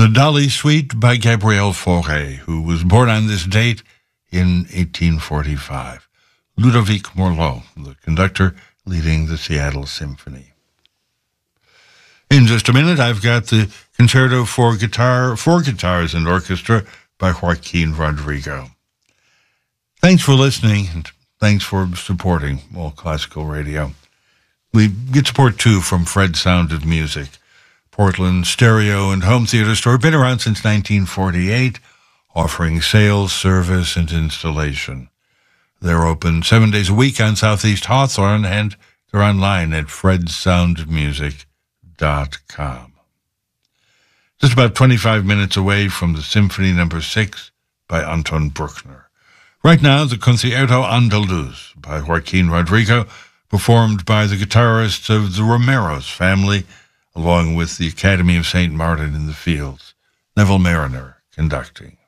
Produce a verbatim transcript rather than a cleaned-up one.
The Dolly Suite by Gabriel Fauré, who was born on this date in eighteen forty-five. Ludovic Morlot, the conductor leading the Seattle Symphony. In just a minute, I've got the Concerto for Guitar, for Guitars and Orchestra by Joaquin Rodrigo. Thanks for listening, and thanks for supporting All Classical Radio. We get support, too, from Fred Sound of Music, Portland stereo and home theater store, been around since nineteen forty-eight, offering sales, service, and installation. They're open seven days a week on Southeast Hawthorne, and they're online at fred sound music dot com. Just about twenty-five minutes away from the Symphony Number Six by Anton Bruckner. Right now, the Concierto Andaluz by Joaquin Rodrigo, performed by the guitarists of the Romeros family, along with the Academy of Saint Martin in the Fields. Neville Mariner conducting.